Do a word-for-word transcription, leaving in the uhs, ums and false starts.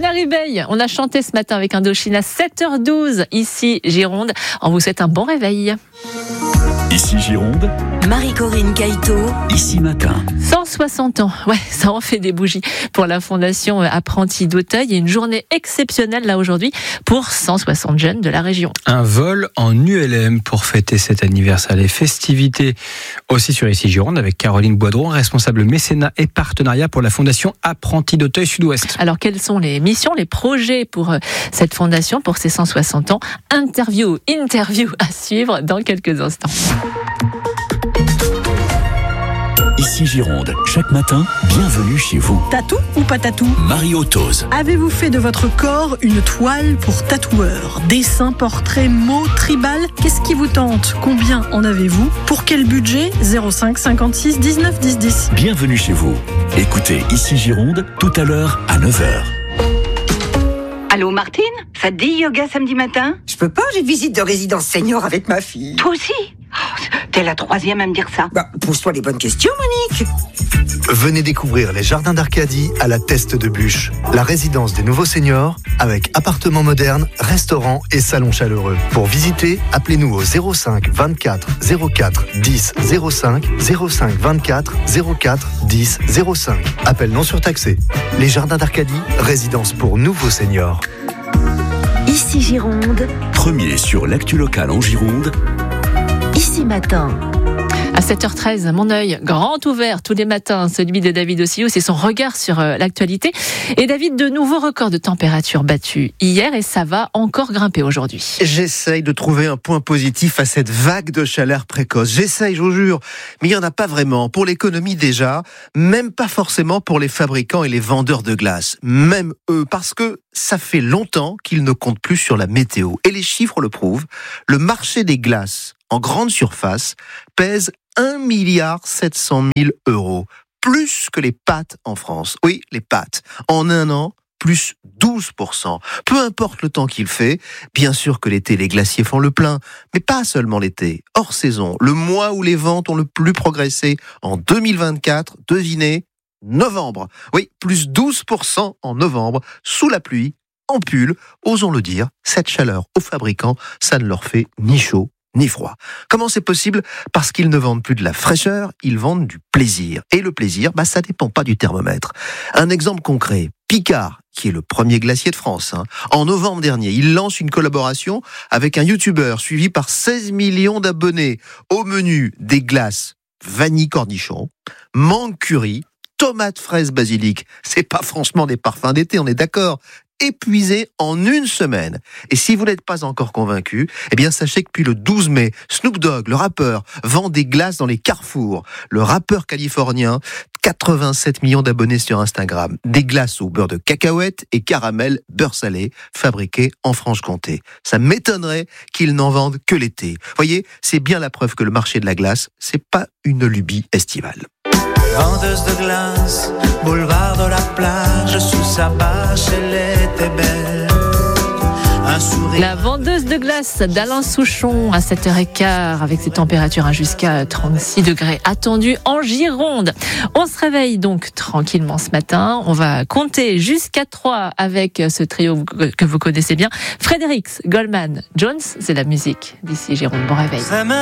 Anna Rubeil, on a chanté ce matin avec Indochine à sept heures douze, ici Gironde. On vous souhaite un bon réveil. Ici Gironde, Marie-Corinne Caïto, ici matin. cent soixante ans, ouais, ça en fait des bougies pour la Fondation Apprentis d'Auteuil. Il y a une journée exceptionnelle là aujourd'hui pour cent soixante jeunes de la région. Un vol en U L M pour fêter cet anniversaire. Les festivités aussi sur Ici Gironde avec Caroline Boidron, responsable mécénat et partenariat pour la Fondation Apprentis d'Auteuil Sud-Ouest. Alors quelles sont les missions, les projets pour cette fondation, pour ces cent soixante ans? Interview, interview à suivre dans quelques instants. Ici Gironde, chaque matin, bienvenue chez vous. Tatou ou pas tatou? Mario Tose. Avez-vous fait de votre corps une toile pour tatoueur? Dessin, portrait, mots, tribal? Qu'est-ce qui vous tente? Combien en avez-vous? Pour quel budget? zéro cinq cinquante-six dix-neuf dix dix. Bienvenue chez vous. Écoutez Ici Gironde, tout à l'heure à neuf heures. Allô Martine, ça te dit yoga samedi matin? Je peux pas, j'ai visite de résidence senior avec ma fille. Toi aussi? Oh, t'es la troisième à me dire ça. Bah, pose-toi les bonnes questions, Monique. Venez découvrir les jardins d'Arcadie à la Teste de Bûche, la résidence des nouveaux seniors avec appartements modernes, restaurants et salons chaleureux. Pour visiter, appelez-nous au zéro cinq vingt-quatre zéro quatre dix zéro cinq, zéro cinq vingt-quatre zéro quatre dix zéro cinq. Appel non surtaxé. Les jardins d'Arcadie, résidence pour nouveaux seniors. Ici Gironde, Premier sur l'actu locale en Gironde, ici matin. À sept heures treize, mon œil grand ouvert tous les matins, celui de David Ossio, c'est son regard sur euh, l'actualité. Et David, de nouveaux records de température battus hier et ça va encore grimper aujourd'hui. J'essaye de trouver un point positif à cette vague de chaleur précoce. J'essaye, je vous jure, mais il n'y en a pas vraiment. Pour l'économie déjà, même pas forcément pour les fabricants et les vendeurs de glace. Même eux, parce que ça fait longtemps qu'ils ne comptent plus sur la météo. Et les chiffres le prouvent. Le marché des glaces en grande surface pèse un milliard sept cent mille euros, plus que les pâtes en France. Oui, les pâtes. En un an, plus douze pour cent. Peu importe le temps qu'il fait, bien sûr que l'été, les glaciers font le plein, mais pas seulement l'été. Hors saison, le mois où les ventes ont le plus progressé en deux mille vingt-quatre, devinez, novembre. Oui, plus douze pour cent en novembre, sous la pluie, en pull. Osons le dire, cette chaleur aux fabricants, ça ne leur fait ni chaud ni froid. Comment c'est possible? Parce qu'ils ne vendent plus de la fraîcheur, ils vendent du plaisir. Et le plaisir, bah, ça dépend pas du thermomètre. Un exemple concret, Picard, qui est le premier glacier de France, hein. En novembre dernier, il lance une collaboration avec un youtubeur suivi par seize millions d'abonnés. Au menu, des glaces vanille cornichon, mangue curry, tomates fraises basilic. C'est pas franchement des parfums d'été, on est d'accord. Épuisé en une semaine. Et si vous n'êtes pas encore convaincu, eh bien sachez que depuis le douze mai, Snoop Dogg, le rappeur, vend des glaces dans les carrefours. Le rappeur californien, quatre-vingt-sept millions d'abonnés sur Instagram. Des glaces au beurre de cacahuète et caramel beurre salé, fabriquées en Franche-Comté. Ça m'étonnerait qu'ils n'en vendent que l'été. Voyez, c'est bien la preuve que le marché de la glace, c'est pas une lubie estivale. Vendeuse de glace, boulevard de la plage, sous sa bâche, elle était belle. Un sourire. La vendeuse de glace d'Alain Souchon à sept heures quinze avec ses températures jusqu'à trente-six degrés attendues en Gironde. On se réveille donc tranquillement ce matin. On va compter jusqu'à trois avec ce trio que vous connaissez bien. Fredericks, Goldman, Jones, c'est la musique d'ici Gironde. Bon réveil.